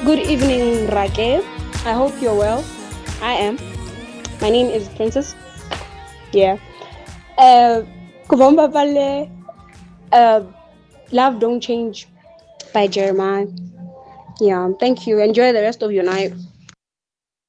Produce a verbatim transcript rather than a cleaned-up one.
Good evening, Rake. I hope you're well. I am. My name is Princess. Yeah. Uh, Kubomba Pale, uh, Love Don't Change by Jeremiah. Yeah. Thank you. Enjoy the rest of your night.